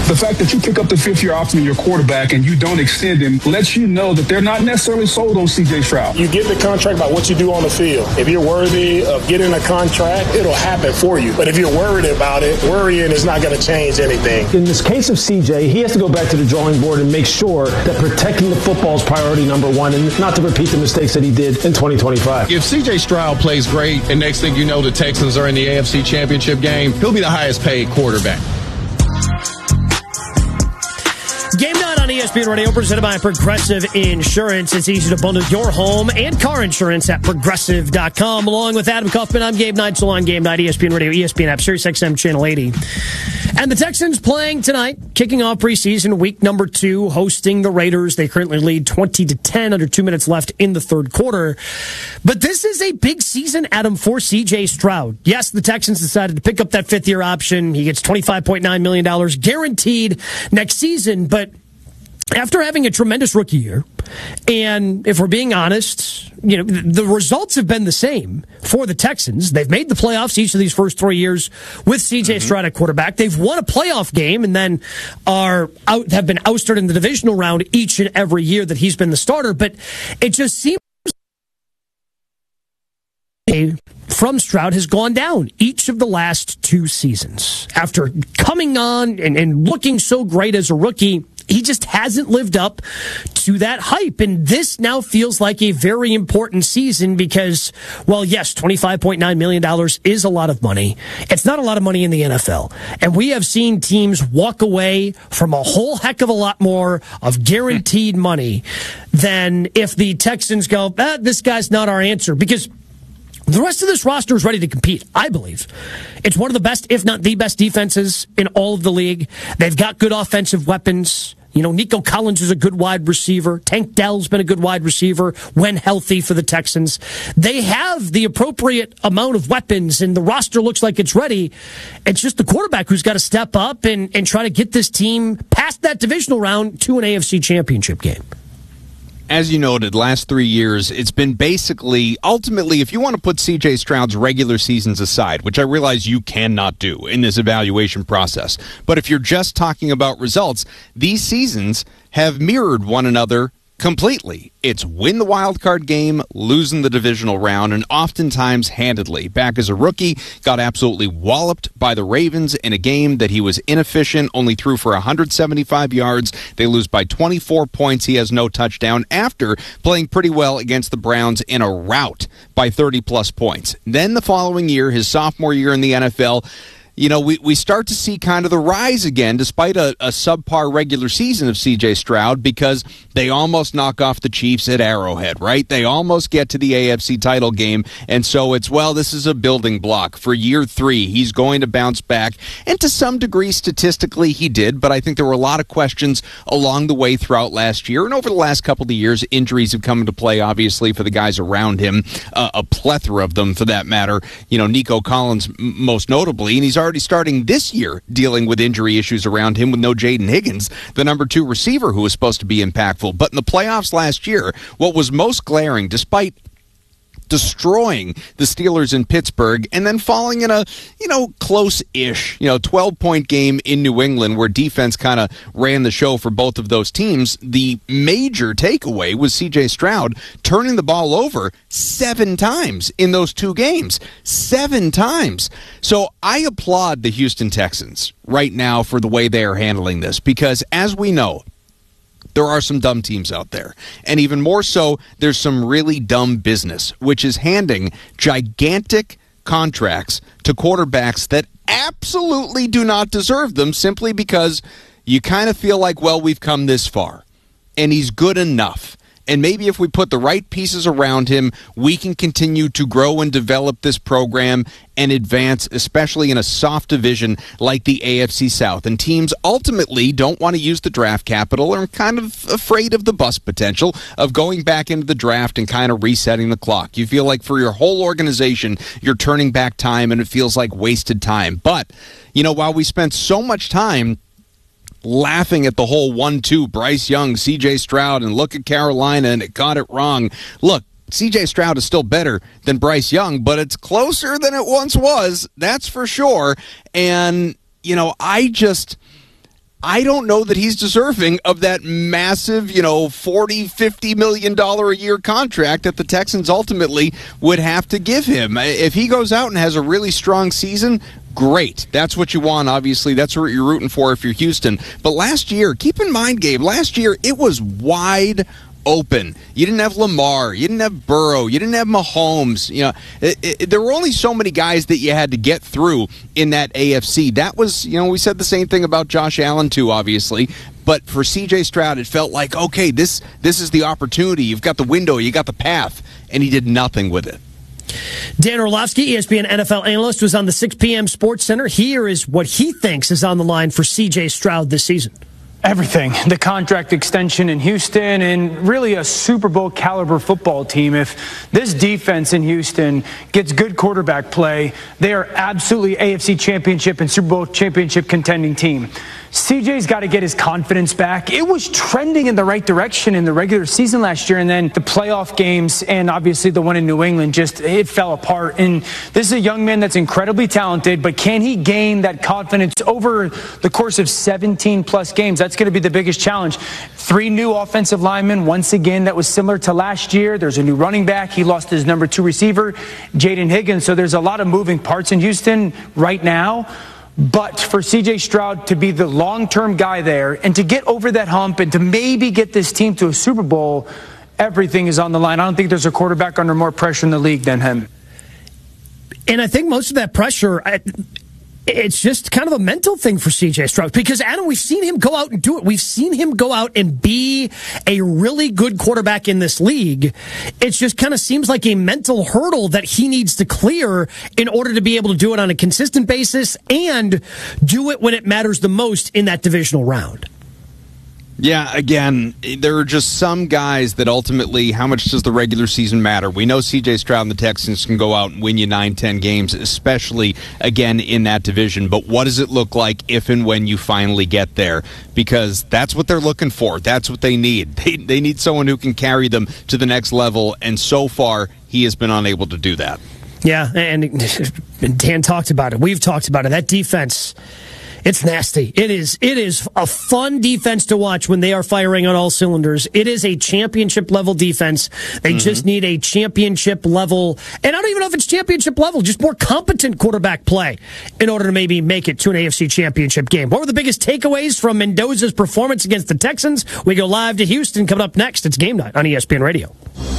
The fact that you pick up the fifth-year option in your quarterback and you don't extend him lets you know that they're not necessarily sold on C.J. Stroud. You get the contract by what you do on the field. If you're worthy of getting a contract, it'll happen for you. But if you're worried about it, worrying is not going to change anything. In this case of C.J., he has to go back to the drawing board and make sure that protecting the football is priority number one and not to repeat the mistakes that he did in 2025. If C.J. Stroud plays great and next thing you know the Texans are in the AFC Championship game, he'll be the highest paid quarterback. Game night on ESPN Radio, presented by Progressive Insurance. It's easy to bundle your home and car insurance at Progressive.com. Along with Adam Kaufman, I'm Gabe Neitzel on Game Night, ESPN Radio, ESPN app, Sirius XM Channel 80. And the Texans playing tonight, kicking off preseason week number 2, hosting the Raiders. They currently lead 20-10, under 2 minutes left in the third quarter. But this is a big season, Adam, for C.J. Stroud. Yes, the Texans decided to pick up that fifth-year option. He gets $25.9 million guaranteed next season, but after having a tremendous rookie year, and if we're being honest, the results have been the same for the Texans. They've made the playoffs each of these first 3 years with C.J. Stroud at quarterback. They've won a playoff game and then have been ousted in the divisional round each and every year that he's been the starter. But it just seems from Stroud has gone down each of the last 2 seasons. After coming on and looking so great as a rookie, he just hasn't lived up to that hype. And this now feels like a very important season because, well, yes, $25.9 million is a lot of money. It's not a lot of money in the NFL. And we have seen teams walk away from a whole heck of a lot more of guaranteed money than if the Texans go, this guy's not our answer. Because the rest of this roster is ready to compete, I believe. It's one of the best, if not the best, defenses in all of the league. They've got good offensive weapons. Nico Collins is a good wide receiver. Tank Dell's been a good wide receiver when healthy for the Texans. They have the appropriate amount of weapons, and the roster looks like it's ready. It's just the quarterback who's got to step up and try to get this team past that divisional round to an AFC Championship game. As you noted, last 3 years, it's been basically, ultimately, if you want to put C.J. Stroud's regular seasons aside, which I realize you cannot do in this evaluation process, but if you're just talking about results, these seasons have mirrored one another completely. It's win the wild card game, lose in the divisional round, and oftentimes handedly. Back as a rookie, got absolutely walloped by the Ravens in a game that he was inefficient, only threw for 175 yards. They lose by 24 points. He has no touchdown after playing pretty well against the Browns in a rout by 30-plus points. Then the following year, his sophomore year in the NFL, we start to see kind of the rise again, despite a subpar regular season of C.J. Stroud, because they almost knock off the Chiefs at Arrowhead, right? They almost get to the AFC title game, and so this is a building block. For year 3, he's going to bounce back, and to some degree, statistically, he did, but I think there were a lot of questions along the way throughout last year, and over the last couple of years, injuries have come into play, obviously, for the guys around him, a plethora of them, for that matter. Nico Collins, most notably, and he's already starting this year dealing with injury issues around him with no Jaden Higgins, the number 2 receiver who was supposed to be impactful. But in the playoffs last year, what was most glaring, despite destroying the Steelers in Pittsburgh and then falling in a, close-ish, 12-point game in New England where defense kind of ran the show for both of those teams, the major takeaway was C.J. Stroud turning the ball over 7 times in those 2 games. 7 times. So I applaud the Houston Texans right now for the way they are handling this because, as we know, there are some dumb teams out there. And even more so, there's some really dumb business, which is handing gigantic contracts to quarterbacks that absolutely do not deserve them simply because you kind of feel like, well, we've come this far, and he's good enough. And maybe if we put the right pieces around him, we can continue to grow and develop this program and advance, especially in a soft division like the AFC South. And teams ultimately don't want to use the draft capital or are kind of afraid of the bust potential of going back into the draft and kind of resetting the clock. You feel like for your whole organization, you're turning back time and it feels like wasted time. But, while we spent so much time laughing at the whole 1-2 Bryce Young, C.J. Stroud, and look at Carolina, and it got it wrong. Look, C.J. Stroud is still better than Bryce Young, but it's closer than it once was, that's for sure. And, I don't know that he's deserving of that massive, $40, $50 million a year contract that the Texans ultimately would have to give him. If he goes out and has a really strong season, great. That's what you want, obviously. That's what you're rooting for if you're Houston. But last year, keep in mind, Gabe, last year it was wide open. You didn't have Lamar. You didn't have Burrow. You didn't have Mahomes. There were only so many guys that you had to get through in that AFC. That was, we said the same thing about Josh Allen too, obviously. But for C.J. Stroud, it felt like, okay, this is the opportunity. You've got the window. You got the path. And he did nothing with it. Dan Orlovsky, ESPN NFL analyst, was on the 6 p.m. Sports Center. Here is what he thinks is on the line for C.J. Stroud this season. Everything. The contract extension in Houston and really a Super Bowl caliber football team. If this defense in Houston gets good quarterback play, they are absolutely AFC Championship and Super Bowl championship contending team. CJ's got to get his confidence back. It was trending in the right direction in the regular season last year, and then the playoff games and obviously the one in New England, it fell apart. And this is a young man that's incredibly talented, but can he gain that confidence over the course of 17 plus games? That's going to be the biggest challenge. 3 new offensive linemen, once again, that was similar to last year. There's a new running back. He lost his number 2 receiver, Jaden Higgins. So there's a lot of moving parts in Houston right now. But for C.J. Stroud to be the long-term guy there and to get over that hump and to maybe get this team to a Super Bowl, everything is on the line. I don't think there's a quarterback under more pressure in the league than him. And I think most of that pressure, it's just kind of a mental thing for C.J. Stroud. Because, Adam, we've seen him go out and do it. We've seen him go out and be a really good quarterback in this league. It just kind of seems like a mental hurdle that he needs to clear in order to be able to do it on a consistent basis and do it when it matters the most in that divisional round. Yeah, again, there are just some guys that ultimately, how much does the regular season matter? We know C.J. Stroud and the Texans can go out and win you 9-10 games, especially, again, in that division. But what does it look like if and when you finally get there? Because that's what they're looking for. That's what they need. They need someone who can carry them to the next level, and so far, he has been unable to do that. Yeah, and Dan talked about it. We've talked about it. That defense... It's nasty. It is a fun defense to watch when they are firing on all cylinders. It is a championship level defense. They just need a championship level, and I don't even know if it's championship level, just more competent quarterback play in order to maybe make it to an AFC championship game. What were the biggest takeaways from Mendoza's performance against the Texans? We go live to Houston. Coming up next, it's Game Night on ESPN Radio.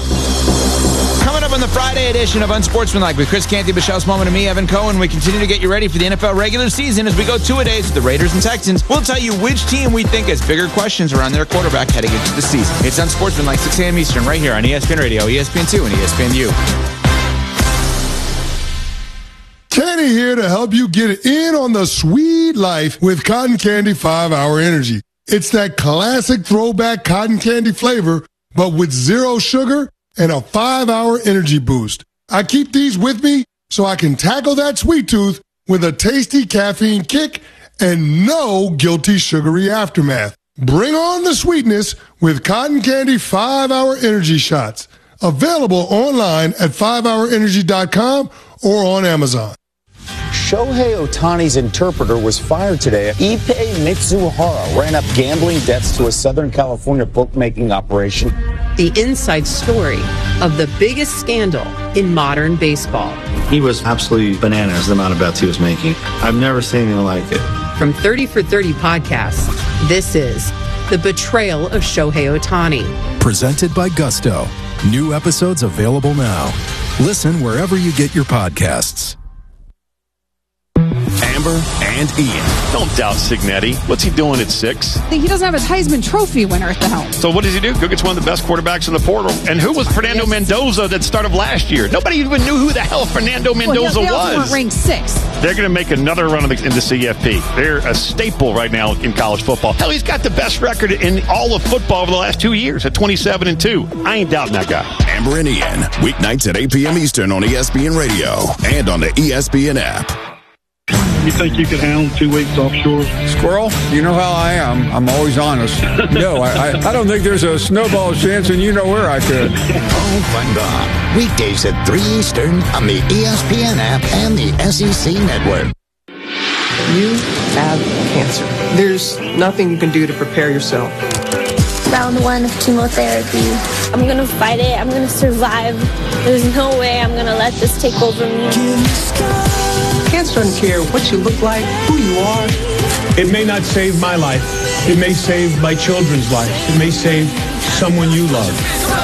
Coming up on the Friday edition of Unsportsmanlike with Chris Canty, Michelle Smallman, and me, Evan Cohen. We continue to get you ready for the NFL regular season as we go 2-a-days with the Raiders and Texans. We'll tell you which team we think has bigger questions around their quarterback heading into the season. It's Unsportsmanlike, 6 a.m. Eastern, right here on ESPN Radio, ESPN2, and ESPNU. Kenny here to help you get in on the sweet life with Cotton Candy 5-Hour Energy. It's that classic throwback cotton candy flavor, but with 0 sugar and a 5-hour energy boost. I keep these with me so I can tackle that sweet tooth with a tasty caffeine kick and no guilty sugary aftermath. Bring on the sweetness with Cotton Candy 5-Hour Energy Shots. Available online at 5hourenergy.com or on Amazon. Shohei Ohtani's interpreter was fired today. Ippei Mitsuhara ran up gambling debts to a Southern California bookmaking operation. The inside story of the biggest scandal in modern baseball. He was absolutely bananas, the amount of bets he was making. I've never seen anything like it. From 30 for 30 podcasts, this is The Betrayal of Shohei Ohtani. Presented by Gusto. New episodes available now. Listen wherever you get your podcasts. Amber and Ian. Don't doubt Cignetti. What's he doing at 6? He doesn't have his Heisman Trophy winner at the helm. So what does he do? Go gets one of the best quarterbacks in the portal. And who was Fernando Mendoza that started last year? Nobody even knew who the hell Fernando Mendoza they also was. Weren't ranked 6th. They're going to make another run in the CFP. They're a staple right now in college football. Hell, he's got the best record in all of football over the last 2 years at 27-2. I ain't doubting that guy. Amber and Ian, weeknights at 8 p.m. Eastern on ESPN Radio and on the ESPN app. You think you could handle 2 weeks offshore? Squirrel, you know how I am. I'm always honest. No, I don't think there's a snowball chance, and you know where I could. Oh, fun gone. Weekdays at 3 Eastern on the ESPN app and the SEC Network. You have cancer. There's nothing you can do to prepare yourself. Round 1 of chemotherapy. I'm going to fight it. I'm going to survive. There's no way I'm going to let this take over me. Cancer doesn't care what you look like, who you are. It may not save my life. It may save my children's life. It may save someone you love.